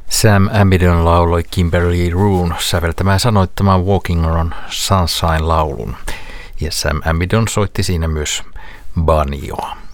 Sam Amidon lauloi Kimberly Roon säveltämään sanoittamaan Walking on Sunshine-laulun. Ja Sam Amidon soitti siinä myös banjoa.